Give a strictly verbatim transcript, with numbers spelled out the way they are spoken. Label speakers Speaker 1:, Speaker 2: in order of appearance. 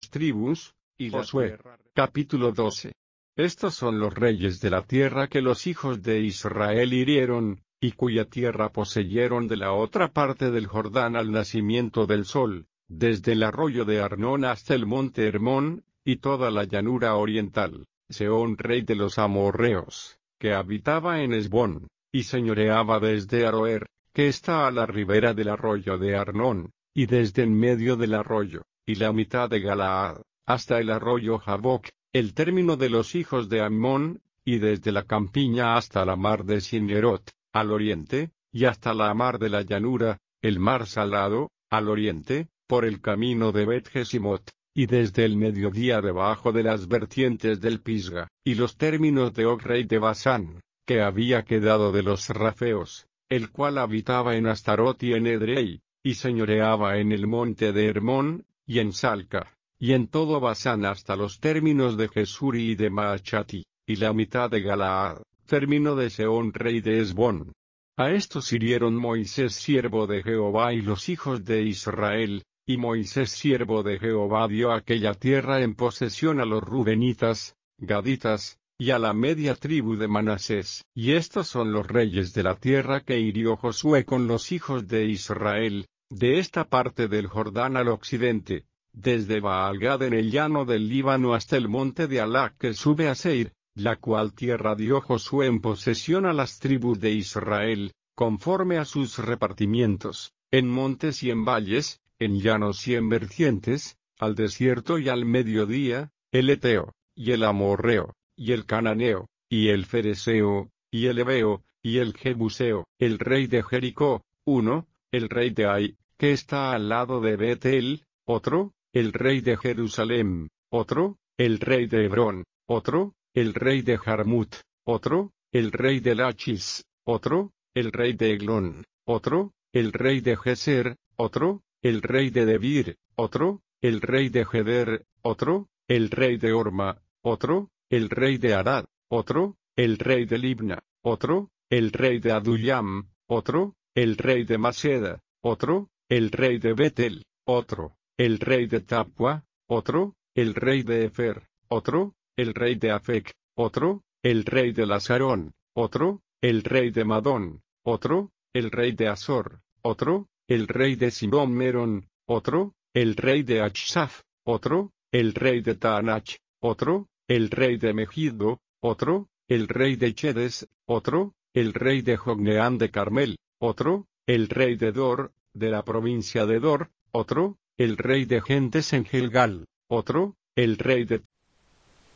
Speaker 1: tribus, y
Speaker 2: Josué,
Speaker 1: Josué, capítulo doce. Estos son los reyes de la tierra que los hijos de Israel hirieron, y cuya tierra poseyeron de la otra parte del Jordán al nacimiento del sol, desde el arroyo de Arnón hasta el monte Hermón, y toda la llanura oriental. Sehón rey de los amorreos, que habitaba en Hesbón, y señoreaba desde Aroer, que está a la ribera del arroyo de Arnón, y desde en medio del arroyo, y la mitad de Galaad, hasta el arroyo Jaboc, el término de los hijos de Ammón, y desde la campiña hasta la mar de Sinerot, al oriente, y hasta la mar de la llanura, el mar salado, al oriente, por el camino de Bet-Jesimot, y desde el mediodía debajo de las vertientes del Pisga, y los términos de Og rey de Basán, que había quedado de los rafeos, el cual habitaba en Astarot y en Edrei, y señoreaba en el monte de Hermón, y en Salca, y en todo Basán hasta los términos de Jesuri y de Maachati, y la mitad de Galaad, término de Sehón rey de Hesbón. A estos hirieron Moisés siervo de Jehová y los hijos de Israel, y Moisés siervo de Jehová dio aquella tierra en posesión a los rubenitas, gaditas, y a la media tribu de Manasés. Y estos son los reyes de la tierra que hirió Josué con los hijos de Israel, de esta parte del Jordán al occidente, desde Baal-Gad en el llano del Líbano hasta el monte de Alac que sube a Seir, la cual tierra dio Josué en posesión a las tribus de Israel, conforme a sus repartimientos, en montes y en valles, en llanos y en vertientes, al desierto y al mediodía, el Eteo, y el Amorreo, y el Cananeo, y el Fereseo, y el Heveo, y el Jebuseo, el rey de Jericó, uno, el rey de Ai, que está al lado de Betel, otro, el rey de Jerusalem, otro, el rey de Hebrón, otro, el rey de Jarmut, otro, el rey de Lachis, otro, el rey de Eglón, otro, el rey de Geser, otro, el rey de Debir, otro, el rey de Geder, otro, el rey de Orma, otro, el rey de Arad, otro, el rey de Libna, otro, el rey de Adullam, otro, el rey de Maseda, otro, el rey de Betel, otro, el rey de Tapua, otro, el rey de Efer, otro, el rey de Afec, otro, el rey de Lazarón, otro, el rey de Madón, otro, el rey de Azor, otro, el rey de Simón Merón, otro, el rey de Achsaf, otro, el rey de Taanach, otro, el rey de Megido, otro, el rey de Chedes, otro, el rey de Jogneán de Carmel, otro, el rey de Dor, de la provincia de Dor, otro, el rey de Gentes en Gilgal, otro, el rey de